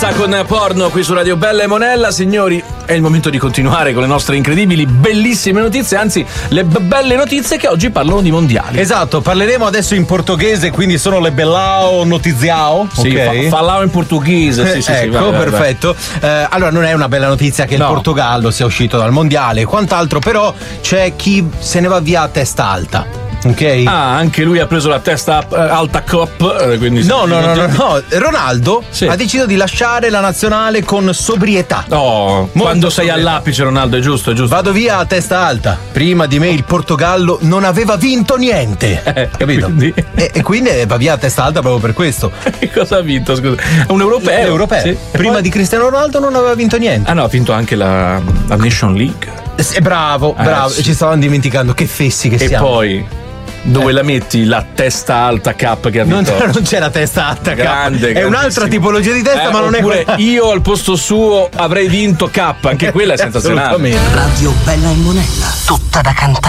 Con Porno qui su Radio Bella e Monella. Signori, è il momento di continuare con le nostre incredibili, bellissime notizie, anzi le belle notizie che oggi parlano di mondiali. Esatto, parleremo adesso in portoghese, quindi sono le bellao notiziao. Sì, okay. Fallao in portoghese. Sì, ecco, vai, perfetto. Allora non è una bella notizia che il Portogallo sia uscito dal mondiale e quant'altro, però c'è chi se ne va via a testa alta. Ok. Ah, anche lui ha preso la testa alta Cup, quindi no. Ronaldo ha deciso di lasciare la nazionale con sobrietà. Quando sei all'apice, Ronaldo, è giusto. Vado via a testa alta. Prima di me il Portogallo non aveva vinto niente. Capito? Quindi? E quindi va via a testa alta proprio per questo. Cosa ha vinto? Scusa. Un europeo. Sì. Prima di Cristiano Ronaldo non aveva vinto niente. Ah no, ha vinto anche la Nation League. Bravo. Sì. Ci stavamo dimenticando, che fessi che siamo. E poi dove la metti la testa alta Cup che ha vinto? Non c'è la testa alta grande, Cup. È un'altra tipologia di testa, ma non è quella. Io al posto suo avrei vinto Cup, anche quella è sensazionale. Radio Bella e Monella, tutta da cantare.